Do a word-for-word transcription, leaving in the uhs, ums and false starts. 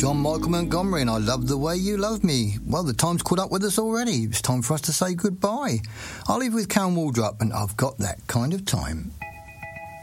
John Michael Montgomery, and I Love the Way You Love Me. Well, the time's caught up with us already. It's time for us to say goodbye. I'll leave with Karen Waldrop, and I've Got That Kind of Time.